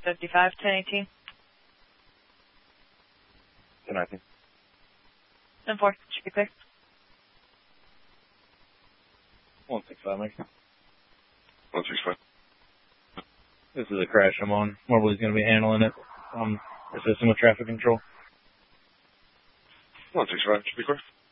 55, 1018. 1019. 10-4, should be clear. 165, Mike. 165. This is a crash I'm on. Mobley's going to be handling it. Assisting with traffic control. 165, should be clear.